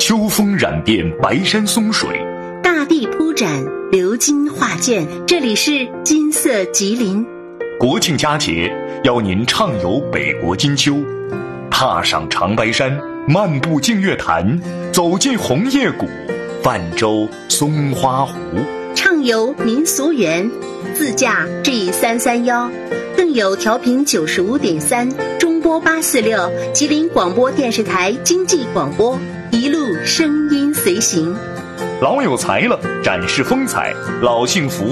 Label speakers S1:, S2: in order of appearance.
S1: 秋风染遍白山松水，
S2: 大地铺展鎏金画卷。这里是金色吉林。
S1: 国庆佳节，邀您畅游北国金秋，踏上长白山，漫步净月潭，走进红叶谷，泛舟松花湖，
S2: 畅游民俗园，自驾 G331，更有调频95.3中波846吉林广播电视台经济广播，一路声音随行。
S1: 老有才了，展示风采；老幸福